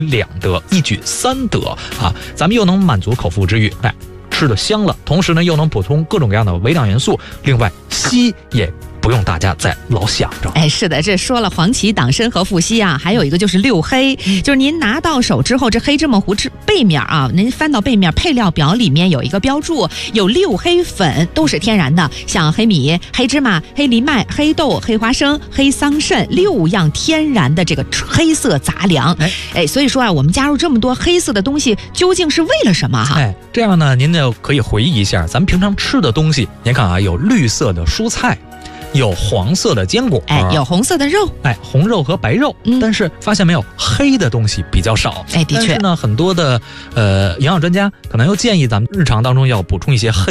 2得，一举3得啊！咱们又能满足口腹之欲，吃的香了，同时呢又能补充各种各样的微量元素，另外硒也不用大家再老想着。 是的，这说了黄芪、党参和附硒啊，还有一个就是六黑，就是您拿到手之后，这黑芝麻糊背面啊，您翻到背面，配料表里面有一个标注，有6黑粉，都是天然的，像黑米、黑芝麻、黑藜麦、黑豆、黑花生、黑桑葚6样天然的这个黑色杂粮。所以说啊，我们加入这么多黑色的东西，究竟是为了什么哈？ 这样呢，您就可以回忆一下，咱们平常吃的东西，您看啊，有绿色的蔬菜。有黄色的坚果， 有红色的肉， 红肉和白肉，但是发现没有，黑的东西比较少， 的确。 但是呢，很多的营养专家可能又建议咱们日常当中要补充一些黑